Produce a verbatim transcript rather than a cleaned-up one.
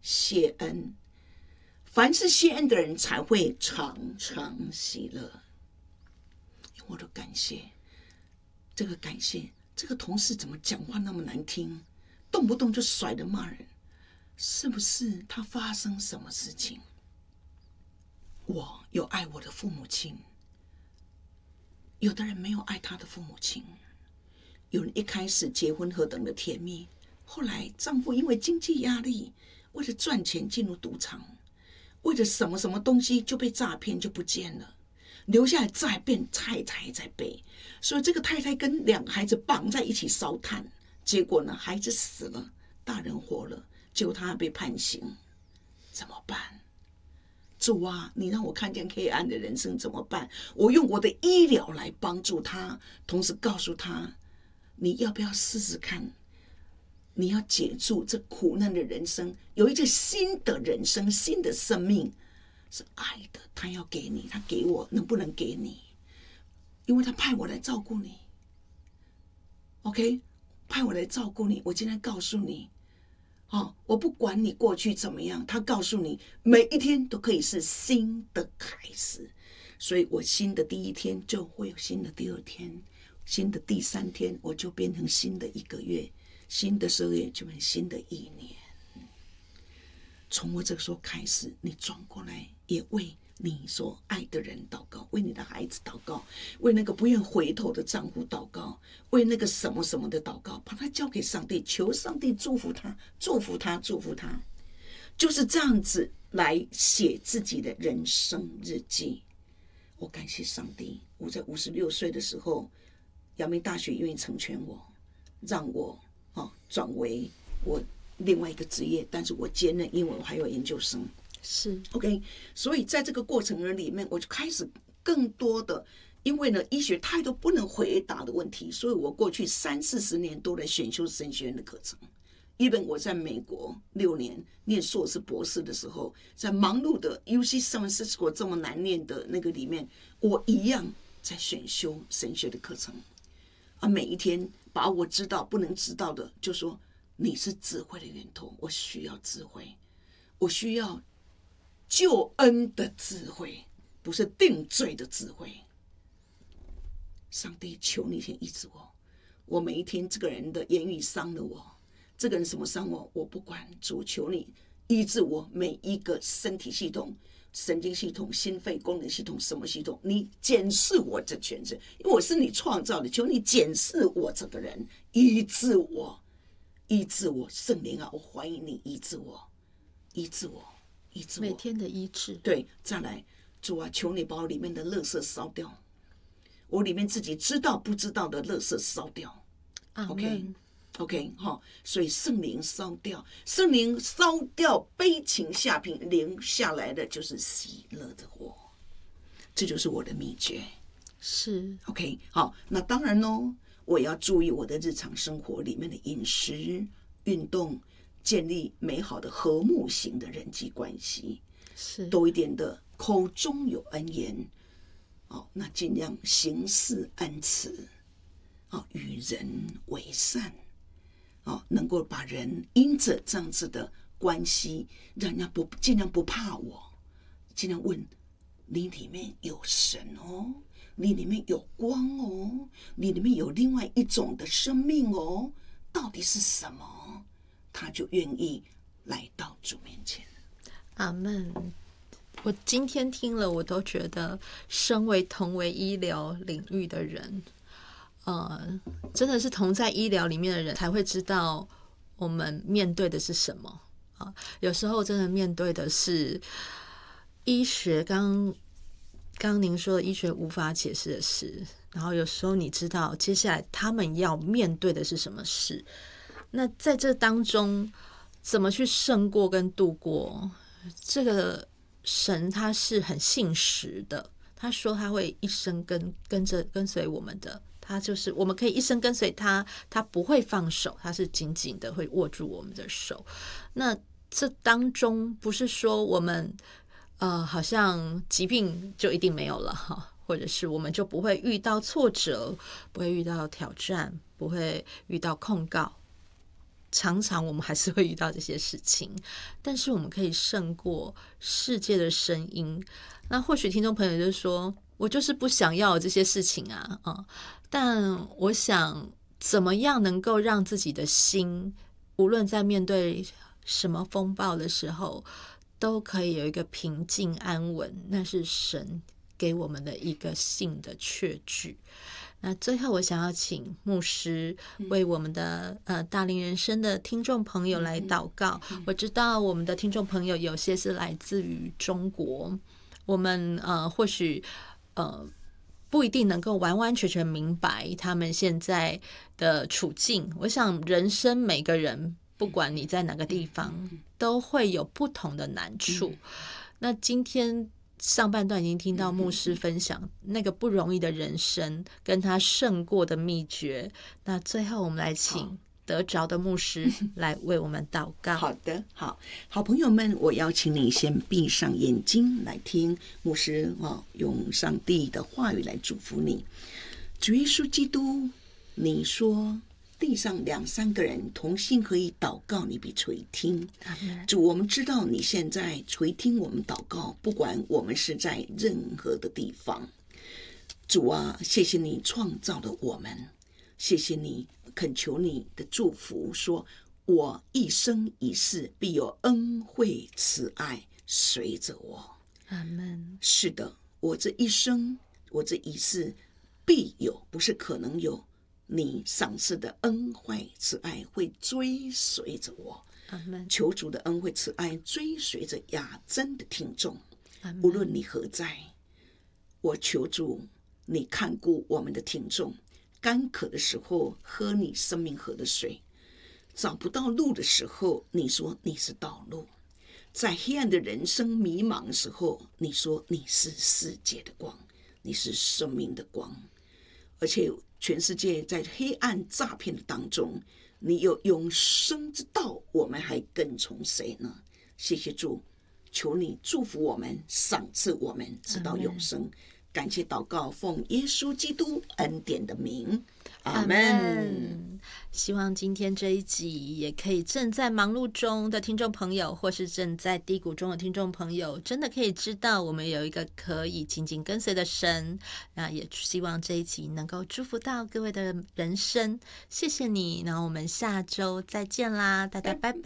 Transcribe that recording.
谢恩。凡是谢恩的人才会常常喜乐。我都感谢，这个感谢，这个同事怎么讲话那么难听，动不动就甩人骂人，是不是他发生什么事情？我有爱我的父母亲，有的人没有爱他的父母亲。有人一开始结婚何等的甜蜜，后来丈夫因为经济压力，为了赚钱进入赌场，为了什么什么东西就被诈骗，就不见了，留下来再变太太在背。所以这个太太跟两个孩子绑在一起烧炭，结果呢，孩子死了，大人活了，结果他还被判刑，怎么办？主啊，你让我看见黑暗的人生怎么办？我用我的医疗来帮助他，同时告诉他，你要不要试试看？你要解除这苦难的人生，有一个新的人生，新的生命是爱的，他要给你，他给我，能不能给你？因为他派我来照顾你 ，OK， 派我来照顾你。我今天告诉你，哦，我不管你过去怎么样，他告诉你，每一天都可以是新的开始。所以我新的第一天就会有新的第二天，新的第三天我就变成新的一个月，新的十二月就变成新的一年。从我这个时候开始，你转过来，也为你所爱的人祷告，为你的孩子祷告，为那个不愿回头的丈夫祷告，为那个什么什么的祷告，把它交给上帝，求上帝祝福他，祝福他，祝福他。就是这样子来写自己的人生日记。我感谢上帝，我在五十六岁的时候，阳明大学愿意成全我，让我、哦、转为我另外一个职业，但是我兼任英文还有研究生。 是 OK， 所以在这个过程里面，我就开始更多的，因为呢，医学太多不能回答的问题，所以我过去三四十年都在选修神学院的课程。even 我在美国六年念硕士博士的时候，在忙碌的 U C San Francisco 这么难念的那个里面，我一样在选修神学的课程。啊，每一天把我知道不能知道的，就说你是智慧的源头，我需要智慧，我需要救恩的智慧，不是定罪的智慧。上帝，求你先医治我，我每一天这个人的言语伤了我，这个人什么伤我，我不管。主，求你医治我每一个身体系统、神经系统、心肺功能系统，什么系统，你检视我这全身，因为我是你创造的，求你检视我这个人，医治我，医治我。圣灵啊，我欢迎你医治我，医治我，医治我。 每天的医治。 对，再来，主啊，求你把我里面的垃圾烧掉，我里面自己知道不知道的垃圾烧掉。OK OK 哈，所以圣灵烧掉，圣灵烧掉悲情下品，灵下来的就是喜乐的火，这就是我的秘诀。 是 OK 好，那当然哦，我要注意我的日常生活里面的饮食、运动，建立美好的和睦型的人际关系， 是多一点的口中有恩言，哦，那尽量行事恩慈，哦，与人为善。哦，能够把人因着这样子的关系，让人家不尽量不怕我，尽量问你里面有神哦，你里面有光哦，你里面有另外一种的生命哦，到底是什么？他就愿意来到主面前。 阿们。我今天听了，我都觉得身为同为医疗领域的人，呃，真的是同在医疗里面的人才会知道我们面对的是什么啊。有时候真的面对的是医学，刚刚您说的医学无法解释的事，然后有时候你知道接下来他们要面对的是什么事，那在这当中怎么去胜过跟度过，这个神他是很信实的，他说他会一生跟跟着跟随我们的，他就是我们可以一生跟随他，他不会放手，他是紧紧的会握住我们的手。那这当中不是说我们呃好像疾病就一定没有了哈，或者是我们就不会遇到挫折，不会遇到挑战，不会遇到控告。 常常我们还是会遇到这些事情，但是我们可以胜过世界的声音。那或许听众朋友就说，我就是不想要这些事情啊，啊！但我想怎么样能够让自己的心，无论在面对什么风暴的时候，都可以有一个平静安稳，那是神给我们的一个信的确据。那最后我想要请牧师为我们的呃大龄人生的听众朋友来祷告。我知道我们的听众朋友有些是来自于中国，我们呃或许呃不一定能够完完全全明白他们现在的处境。我想人生每个人不管你在哪个地方都会有不同的难处。那今天上半段已经听到牧师分享那个不容易的人生跟他胜过的秘诀，那最后我们来请得着的牧师来为我们祷告。 好的，好好朋友们，我邀请你先闭上眼睛来听牧师、哦、用上帝的话语来祝福你。主耶稣基督，你说地上两三个人同心合意祷告，你必垂听。主，我们知道你现在垂听我们祷告，不管我们是在任何的地方。主啊，谢谢你创造了我们，谢谢你，恳求你的祝福，说我一生一世必有恩惠慈爱随着我。 阿们。 是的，我这一生，我这一世必有，不是可能有，你赏赐的恩惠慈爱会追随着我。求主的恩惠慈爱追随着雅珍的听众，无论你何在，我求主你看顾我们的听众，干渴的时候喝你生命河的水，找不到路的时候你说你是道路，在黑暗的人生迷茫的时候你说你是世界的光，你是生命的光。而且全世界在黑暗诈骗的当中，你有永生之道，我们还跟从谁呢？谢谢主，求你祝福我们，赏赐我们直到永生。感谢祷告，奉耶稣基督恩典的名，阿们。 希望今天这一集也可以正在忙碌中的听众朋友，或是正在低谷中的听众朋友，真的可以知道我们有一个可以紧紧跟随的神。那也希望这一集能够祝福到各位的人生。谢谢你，然后我们下周再见啦，大家拜拜。